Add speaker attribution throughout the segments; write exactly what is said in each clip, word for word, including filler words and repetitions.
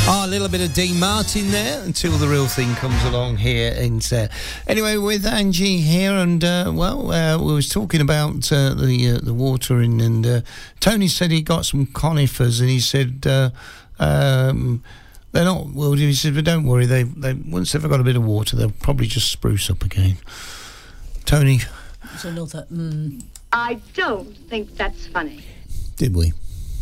Speaker 1: Oh, a little bit of Dean Martin there until the real thing comes along here. And uh, anyway, with Angie here, and uh, well, uh, we was talking about uh, the uh, the watering, and uh, Tony said he got some conifers, and he said uh, um, they're not. Well, he said, but don't worry, they they once they've got a bit of water, they'll probably just spruce up again. Tony,
Speaker 2: it's another. Mm.
Speaker 3: I don't think that's funny.
Speaker 1: Did we?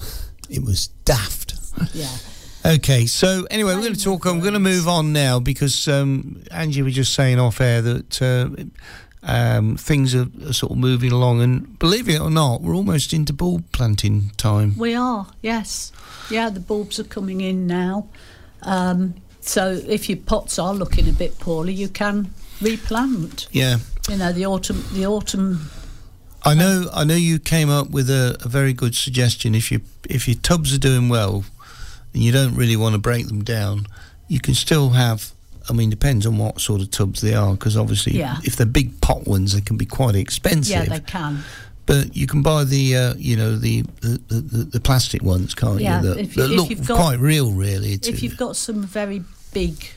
Speaker 1: It was daft.
Speaker 2: Yeah.
Speaker 1: Okay, so anyway, we're going to talk. I'm going to move on now because um, Angie was just saying off air that uh, um, things are, are sort of moving along, and believe it or not, we're almost into bulb planting time.
Speaker 2: We are, yes, yeah. The bulbs are coming in now. Um, so if your pots are looking a bit poorly, you can replant.
Speaker 1: Yeah.
Speaker 2: You know, the autumn, the autumn.
Speaker 1: I know. I know you came up with a, a very good suggestion. If you if your tubs are doing well, and you don't really want to break them down, you can still have, I mean, depends on what sort of tubs they are, because obviously
Speaker 2: yeah.
Speaker 1: if they're big pot ones, they can be quite expensive.
Speaker 2: Yeah, they can.
Speaker 1: But you can buy the, uh, you know, the the, the the plastic ones, can't
Speaker 2: yeah,
Speaker 1: you? That,
Speaker 2: if you,
Speaker 1: that
Speaker 2: if
Speaker 1: look
Speaker 2: you've got,
Speaker 1: quite real, really.
Speaker 2: If you've got some very big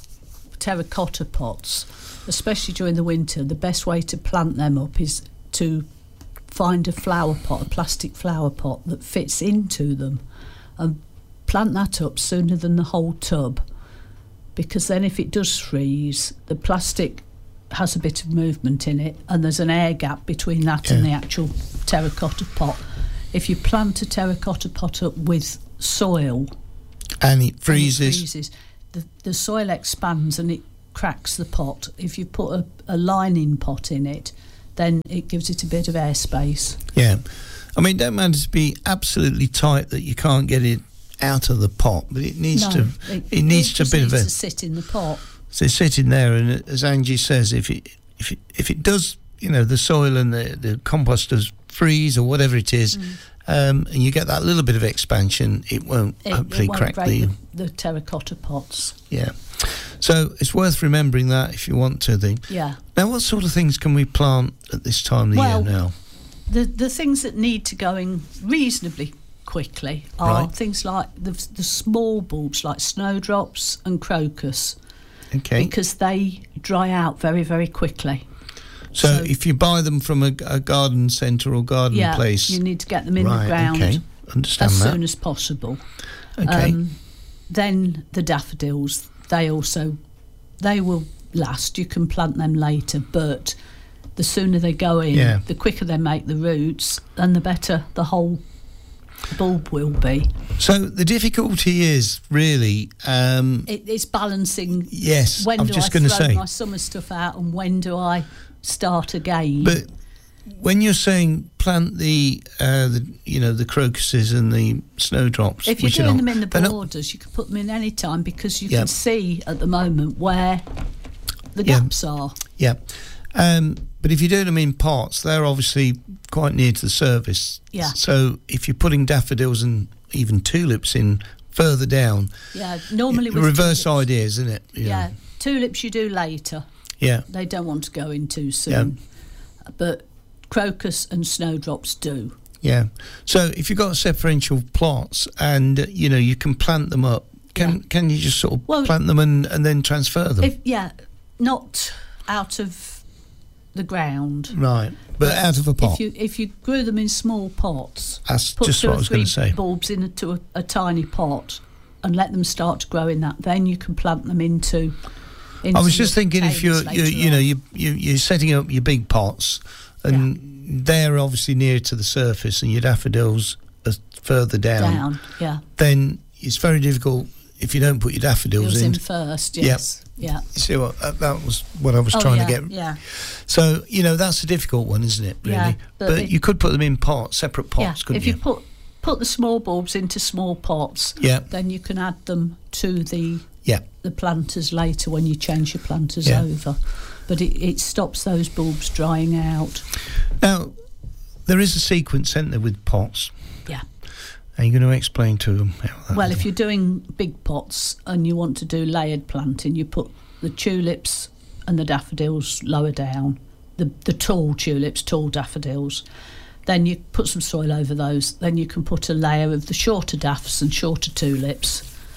Speaker 2: terracotta pots, especially during the winter, the best way to plant them up is to find a flower pot, a plastic flower pot that fits into them, and plant that up sooner than the whole tub, because then if it does freeze, the plastic has a bit of movement in it and there's an air gap between that yeah. and the actual terracotta pot. If you plant a terracotta pot up with soil
Speaker 1: and it freezes,
Speaker 2: and it freezes the, the soil expands and it cracks the pot. If you put a, a lining pot in it, then it gives it a bit of airspace.
Speaker 1: Yeah. I mean, don't matter to be absolutely tight that you can't get it out of the pot, but it needs
Speaker 2: no,
Speaker 1: to
Speaker 2: it,
Speaker 1: it needs
Speaker 2: it
Speaker 1: to
Speaker 2: just
Speaker 1: bit
Speaker 2: needs
Speaker 1: of a
Speaker 2: to sit in the pot.
Speaker 1: So it's sitting there, and as Angie says, if it if it, if it does, you know, the soil and the the compost does freeze or whatever it is, mm. um, and you get that little bit of expansion, it won't
Speaker 2: it,
Speaker 1: hopefully
Speaker 2: it won't
Speaker 1: crack
Speaker 2: break
Speaker 1: the,
Speaker 2: the the terracotta pots.
Speaker 1: Yeah. So it's worth remembering that if you want to. Then.
Speaker 2: Yeah.
Speaker 1: Now, what sort of things can we plant at this time of the
Speaker 2: well,
Speaker 1: year now?
Speaker 2: The the things that need to go in reasonably quickly are
Speaker 1: right.
Speaker 2: things like the the small bulbs like snowdrops and crocus.
Speaker 1: Okay.
Speaker 2: Because they dry out very, very quickly.
Speaker 1: So,
Speaker 2: so
Speaker 1: if you buy them from a, a garden centre or garden
Speaker 2: yeah,
Speaker 1: place,
Speaker 2: you need to get them in
Speaker 1: right,
Speaker 2: the ground
Speaker 1: okay. Understand
Speaker 2: as
Speaker 1: that.
Speaker 2: soon as possible.
Speaker 1: Okay.
Speaker 2: Um, then the daffodils, they also they will last. You can plant them later, but the sooner they go in,
Speaker 1: yeah.
Speaker 2: the quicker they make the roots, and the better the whole bulb will be.
Speaker 1: So the difficulty is really um,
Speaker 2: it, it's balancing.
Speaker 1: Yes,
Speaker 2: when
Speaker 1: I was
Speaker 2: do
Speaker 1: just
Speaker 2: I
Speaker 1: going to
Speaker 2: throw
Speaker 1: say
Speaker 2: my summer stuff out, and when do I start again?
Speaker 1: But when you're saying plant the, uh, the you know, the crocuses and the snowdrops,
Speaker 2: if you're
Speaker 1: which
Speaker 2: doing
Speaker 1: are not,
Speaker 2: them in the borders,
Speaker 1: not,
Speaker 2: you can put them in any time, because you
Speaker 1: yeah.
Speaker 2: can see at the moment where the gaps
Speaker 1: yeah.
Speaker 2: are.
Speaker 1: Yeah. Um, but if you're doing them in pots, they're obviously quite near to the surface.
Speaker 2: Yeah.
Speaker 1: So if you're putting daffodils and even tulips in further down,
Speaker 2: yeah, normally
Speaker 1: it,
Speaker 2: with
Speaker 1: reverse
Speaker 2: tulips,
Speaker 1: idea, isn't it? You
Speaker 2: yeah,
Speaker 1: know.
Speaker 2: tulips you do later.
Speaker 1: Yeah.
Speaker 2: They don't want to go in too soon. Yeah. But crocus and snowdrops do.
Speaker 1: Yeah. So if you've got separaential plots and, uh, you know, you can plant them up, can yeah. can you just sort of well, plant them and, and then transfer them?
Speaker 2: If, yeah, not out of the ground,
Speaker 1: right, but, but out of a pot.
Speaker 2: If you if you grew them in small pots,
Speaker 1: that's
Speaker 2: put
Speaker 1: just
Speaker 2: two
Speaker 1: what
Speaker 2: or
Speaker 1: I was
Speaker 2: three
Speaker 1: going to say.
Speaker 2: Bulbs into a, a tiny pot, and let them start to grow in that. Then you can plant them into. into
Speaker 1: I was just thinking, if you're you you know you, you you're setting up your big pots, and yeah. they're obviously nearer to the surface, and your daffodils are further down.
Speaker 2: Down, yeah.
Speaker 1: Then it's very difficult if you don't put your daffodils in.
Speaker 2: in first. Yes. Yep. Yeah.
Speaker 1: You see what that, that was what I was
Speaker 2: oh,
Speaker 1: trying
Speaker 2: yeah,
Speaker 1: to get.
Speaker 2: Yeah.
Speaker 1: So you know that's a difficult one, isn't it? Really.
Speaker 2: Yeah,
Speaker 1: but
Speaker 2: but it,
Speaker 1: you could put them in pots, separate pots,
Speaker 2: yeah,
Speaker 1: couldn't
Speaker 2: if you? If you put put the small bulbs into small pots,
Speaker 1: yeah.
Speaker 2: then you can add them to the
Speaker 1: yeah.
Speaker 2: the planters later when you change your planters
Speaker 1: yeah.
Speaker 2: over. But it, it stops those bulbs drying out.
Speaker 1: Now, there is a sequence, isn't there, with pots?
Speaker 2: Yeah.
Speaker 1: Are you going to explain to them how that
Speaker 2: Well,
Speaker 1: is?
Speaker 2: if you're doing big pots and you want to do layered planting, you put the tulips and the daffodils lower down, the the tall tulips, tall daffodils. Then you put some soil over those. Then you can put a layer of the shorter daffs and shorter tulips.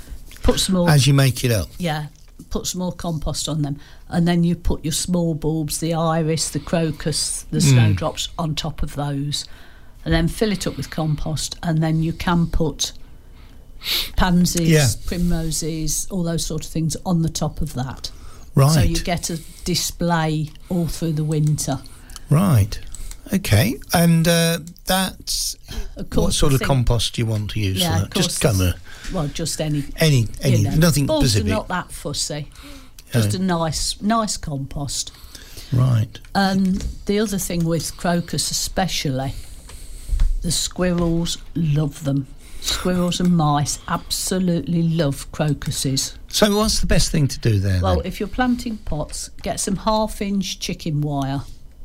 Speaker 2: put some more...
Speaker 1: As you make it up?
Speaker 2: Yeah, put some more compost on them. And then you put your small bulbs, the iris, the crocus, the
Speaker 1: Mm.
Speaker 2: snowdrops on top of those. And then fill it up with compost. And then you can put pansies,
Speaker 1: Yeah.
Speaker 2: primroses, all those sort of things on the top of that.
Speaker 1: Right.
Speaker 2: So you get a display all through the winter.
Speaker 1: Right. Okay. And uh, that's...
Speaker 2: Of course,
Speaker 1: what sort
Speaker 2: the
Speaker 1: of
Speaker 2: thing-
Speaker 1: compost do you want to use
Speaker 2: Yeah,
Speaker 1: for
Speaker 2: of
Speaker 1: that?
Speaker 2: course
Speaker 1: Just cover...
Speaker 2: Well, just any...
Speaker 1: Any, any,
Speaker 2: you know.
Speaker 1: nothing
Speaker 2: Bulbs
Speaker 1: specific.
Speaker 2: are not that fussy. Just
Speaker 1: Oh.
Speaker 2: a nice, nice compost.
Speaker 1: Right.
Speaker 2: And the other thing with crocus especially, the squirrels love them. Squirrels and mice absolutely love crocuses.
Speaker 1: So what's the best thing to do there,
Speaker 2: Well,
Speaker 1: then?
Speaker 2: if you're planting pots, get some half-inch chicken wire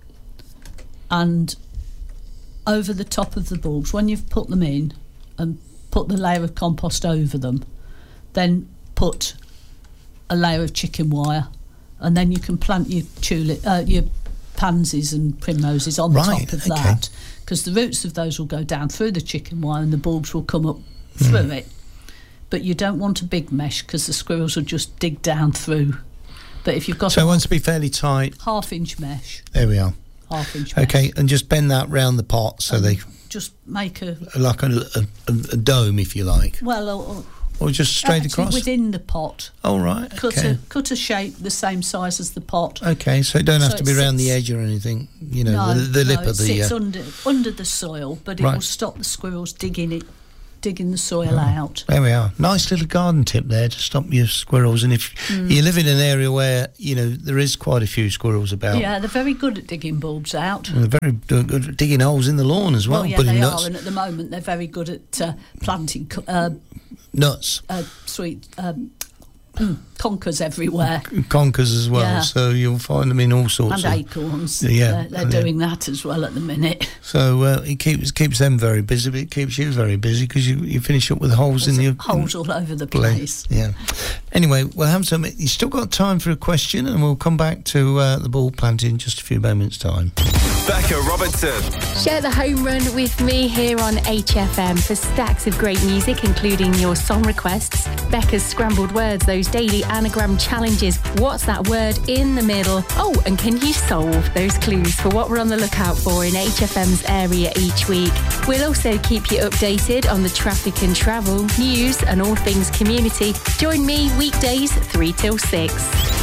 Speaker 2: and over the top of the bulbs, when you've put them in and put the layer of compost over them, then put a layer of chicken wire, and then you can plant your tulip, uh, your pansies and primroses on
Speaker 1: Right,
Speaker 2: top of
Speaker 1: okay.
Speaker 2: that, because the roots of those will go down through the chicken wire and the bulbs will come up through
Speaker 1: Hmm.
Speaker 2: it. But you don't want a big mesh because the squirrels will just dig down through. But if you've got
Speaker 1: So it
Speaker 2: a
Speaker 1: wants to be fairly tight.
Speaker 2: half-inch mesh,
Speaker 1: There we are.
Speaker 2: half-inch mesh,
Speaker 1: Okay, and just bend that round the pot so they...
Speaker 2: just make a
Speaker 1: Like a, a, a dome, if you like.
Speaker 2: well, or,
Speaker 1: Or just straight
Speaker 2: actually
Speaker 1: across?
Speaker 2: within the pot.
Speaker 1: Oh, right.
Speaker 2: Cut
Speaker 1: Okay.
Speaker 2: a cut a shape the same size as the pot.
Speaker 1: Okay, so it don't have
Speaker 2: So
Speaker 1: to
Speaker 2: it
Speaker 1: be round the
Speaker 2: sits-
Speaker 1: edge or anything. You know,
Speaker 2: no,
Speaker 1: the, the lip
Speaker 2: no,
Speaker 1: of
Speaker 2: it
Speaker 1: the...
Speaker 2: sits
Speaker 1: uh,
Speaker 2: under under the soil, but it
Speaker 1: Right.
Speaker 2: will stop the squirrels digging it, digging the soil out.
Speaker 1: There we are. Nice little garden tip there to stop your squirrels. And if
Speaker 2: Mm.
Speaker 1: you live in an area where, you know, there is quite a few squirrels about,
Speaker 2: Yeah, they're very good at digging bulbs out.
Speaker 1: and they're very good at digging holes in the lawn as well,
Speaker 2: Well, yeah,
Speaker 1: putting
Speaker 2: they
Speaker 1: nuts.
Speaker 2: are, and at the moment they're very good at uh, planting co- uh,
Speaker 1: Nuts.
Speaker 2: uh, sweet um, conkers everywhere
Speaker 1: Conkers as well,
Speaker 2: Yeah.
Speaker 1: so you'll find them in all sorts
Speaker 2: and
Speaker 1: of...
Speaker 2: acorns.
Speaker 1: Yeah,
Speaker 2: they're, they're
Speaker 1: yeah.
Speaker 2: doing that as well at the minute.
Speaker 1: So uh, it keeps keeps them very busy, but it keeps you very busy because you, you finish up with holes in your...
Speaker 2: Holes all over the
Speaker 1: place.
Speaker 2: place.
Speaker 1: Yeah. Anyway, we'll have some... You've still got time for a question and we'll come back to uh, the ball planting in just a few moments' time.
Speaker 4: Becca Robertson.
Speaker 5: Share the home run with me here on H F M for stacks of great music, including your song requests, Becca's scrambled words, those daily anagram challenges. What's that word in the middle? Oh, and can you solve those clues for what we're on the lookout for in H F M's area each week? We'll also keep you updated on the traffic and travel, news and all things community. Join me weekdays three till six.